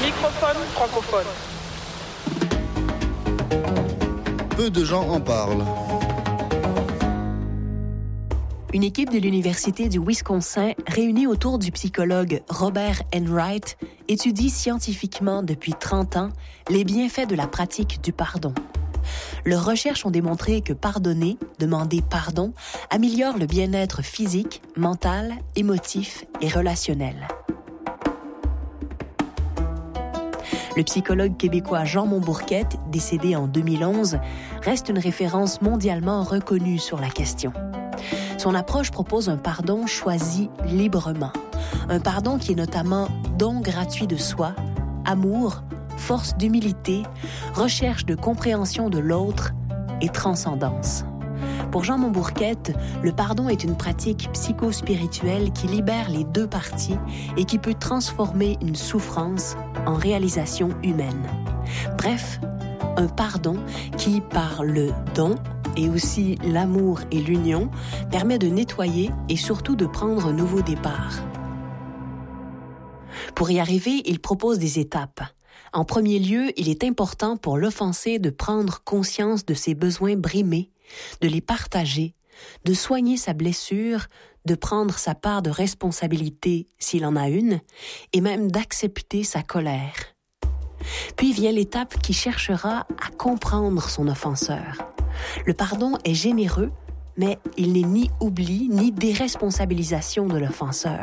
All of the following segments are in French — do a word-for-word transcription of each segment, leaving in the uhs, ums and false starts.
Microphone francophone. Peu de gens en parlent. Une équipe de l'Université du Wisconsin, réunie autour du psychologue Robert Enright, étudie scientifiquement depuis trente ans les bienfaits de la pratique du pardon. Leurs recherches ont démontré que pardonner, demander pardon, améliore le bien-être physique, mental, émotif et relationnel. Le psychologue québécois Jean Montbourquette, décédé en deux mille onze, reste une référence mondialement reconnue sur la question. Son approche propose un pardon choisi librement. Un pardon qui est notamment don gratuit de soi, amour, force d'humilité, recherche de compréhension de l'autre et transcendance. Pour Jean Montbourquette, le pardon est une pratique psychospirituelle qui libère les deux parties et qui peut transformer une souffrance en réalisation humaine. Bref, un pardon qui, par le don et aussi l'amour et l'union, permet de nettoyer et surtout de prendre un nouveau départ. Pour y arriver, il propose des étapes. En premier lieu, il est important pour l'offensé de prendre conscience de ses besoins brimés, de les partager, de soigner sa blessure, de prendre sa part de responsabilité s'il en a une, et même d'accepter sa colère. Puis vient l'étape qui cherchera à comprendre son offenseur. Le pardon est généreux, mais il n'est ni oubli ni déresponsabilisation de l'offenseur.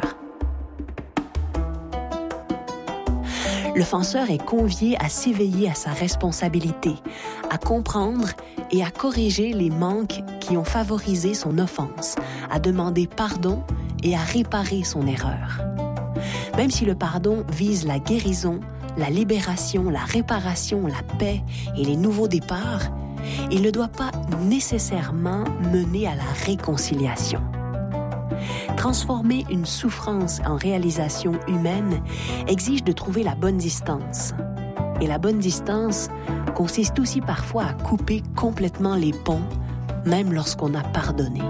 L'offenseur est convié à s'éveiller à sa responsabilité, à comprendre et à corriger les manques qui ont favorisé son offense, à demander pardon et à réparer son erreur. Même si le pardon vise la guérison, la libération, la réparation, la paix et les nouveaux départs, il ne doit pas nécessairement mener à la réconciliation. Transformer une souffrance en réalisation humaine exige de trouver la bonne distance. Et la bonne distance consiste aussi parfois à couper complètement les ponts, même lorsqu'on a pardonné.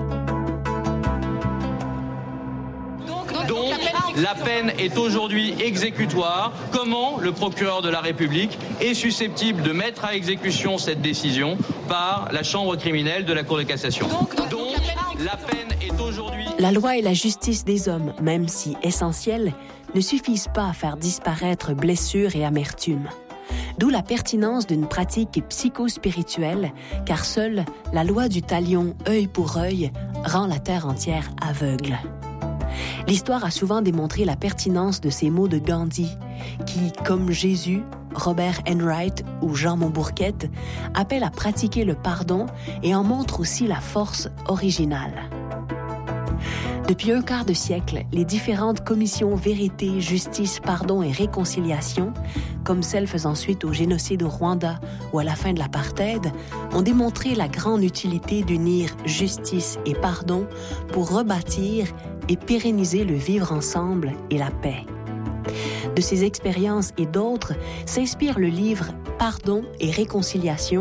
Donc, la peine est aujourd'hui exécutoire. Comment le procureur de la République est susceptible de mettre à exécution cette décision par la chambre criminelle de la Cour de cassation? Donc, Donc la peine est aujourd'hui... La loi et la justice des hommes, même si essentielles, ne suffisent pas à faire disparaître blessures et amertume. D'où la pertinence d'une pratique psychospirituelle, car seule la loi du talion œil pour œil rend la terre entière aveugle. L'histoire a souvent démontré la pertinence de ces mots de Gandhi, qui, comme Jésus, Robert Enright ou Jean Montbourquette, appellent à pratiquer le pardon et en montrent aussi la force originale. Depuis un quart de siècle, les différentes commissions Vérité, Justice, Pardon et Réconciliation, comme celle faisant suite au génocide au Rwanda ou à la fin de l'apartheid, ont démontré la grande utilité d'unir justice et pardon pour rebâtir et pérenniser le vivre ensemble et la paix. De ces expériences et d'autres s'inspire le livre « Pardon et réconciliation »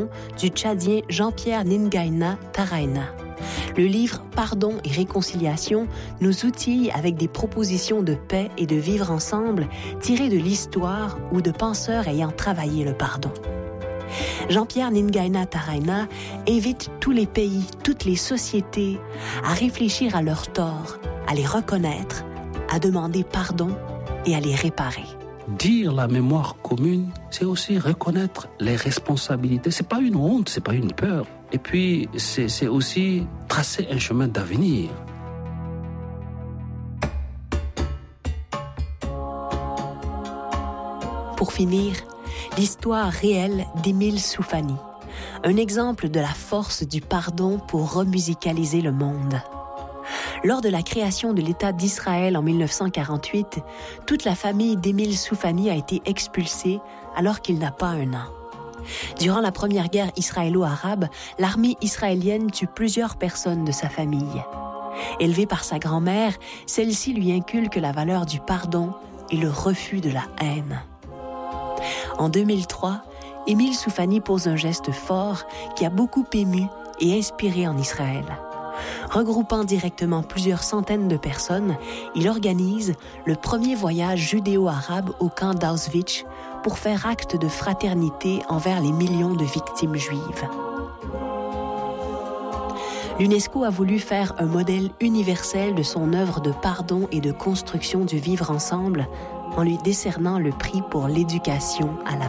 du Tchadien Jean-Pierre Ningaina Taraina. Le livre « Pardon et réconciliation » nous outille avec des propositions de paix et de vivre ensemble tirées de l'histoire ou de penseurs ayant travaillé le pardon. Jean-Pierre Ningaina Taraina invite tous les pays, toutes les sociétés à réfléchir à leurs torts, à les reconnaître, à demander pardon et à les réparer. Dire la mémoire commune, c'est aussi reconnaître les responsabilités. C'est pas une honte, c'est pas une peur. Et puis, c'est, c'est aussi tracer un chemin d'avenir. Pour finir, l'histoire réelle d'Émile Soufani, un exemple de la force du pardon pour remusicaliser le monde. Lors de la création de l'État d'Israël en dix-neuf cent quarante-huit, toute la famille d'Émile Soufani a été expulsée alors qu'il n'a pas un an. Durant la première guerre israélo-arabe, l'armée israélienne tue plusieurs personnes de sa famille. Élevée par sa grand-mère, celle-ci lui inculque la valeur du pardon et le refus de la haine. En deux mille trois, Émile Soufani pose un geste fort qui a beaucoup ému et inspiré en Israël. Regroupant directement plusieurs centaines de personnes, il organise le premier voyage judéo-arabe au camp d'Auschwitz pour faire acte de fraternité envers les millions de victimes juives. L'UNESCO a voulu faire un modèle universel de son œuvre de pardon et de construction du vivre ensemble en lui décernant le prix pour l'éducation à la